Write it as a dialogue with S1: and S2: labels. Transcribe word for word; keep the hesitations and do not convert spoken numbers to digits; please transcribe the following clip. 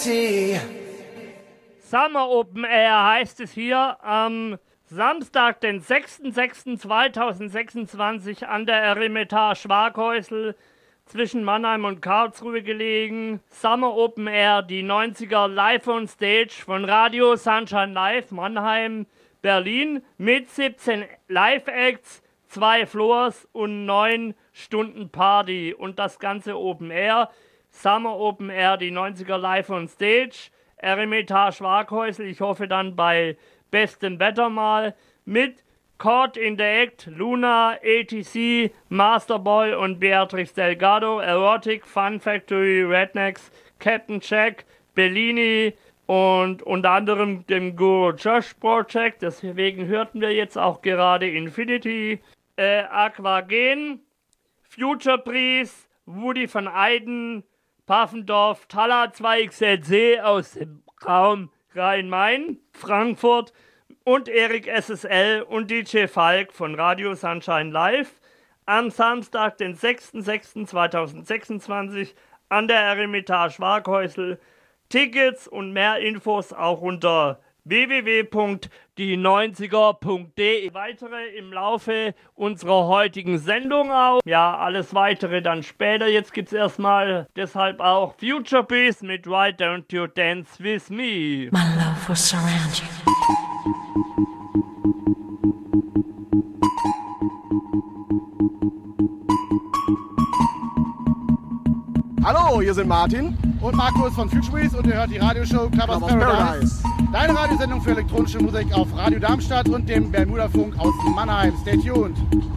S1: City.
S2: Summer Open Air heißt es hier am Samstag, den sechster sechster zweitausendsechsundzwanzig an der Eremitage Schwaghäusel zwischen Mannheim und Karlsruhe gelegen. Summer Open Air, die neunziger live on Stage von Radio Sunshine Live Mannheim, Berlin mit siebzehn Live-Acts, zwei Floors und neun Stunden Party und das ganze Open Air. Summer Open Air, die neunziger live on Stage, Eremitage Schwaghäusel, ich hoffe dann bei bestem Wetter mal, mit Caught in the Act, Luna, A T C, Masterboy und Beatrix Delgado, Erotic, Fun Factory, Rednecks, Captain Jack, Bellini und unter anderem dem Guru Josh Project, deswegen hörten wir jetzt auch gerade Infinity, äh, Aquagen, Future Breeze, Woody van Eyden, Paffendorf, Talla zwei X L C aus dem Raum Rhein-Main, Frankfurt und Erik S S L und D J Falk von Radio Sunshine Live am Samstag, den sechster sechster zweitausendsechsundzwanzig an der Eremitage Schwaghäusel. Tickets und mehr Infos auch unter w w w punkt die neunziger punkt d e. Weitere im Laufe unserer heutigen Sendung auch. Ja, alles weitere dann später. Jetzt gibt's erstmal deshalb auch Future Beast mit Why Don't You Dance With Me.
S3: My love will surround you.
S4: Hallo, hier sind Martin
S5: und Markus von Future Breeze und ihr hört die Radioshow Club of Paradise. Paradise. Deine Radiosendung für elektronische Musik auf Radio Darmstadt und dem Bermuda-Funk aus Mannheim. Stay tuned.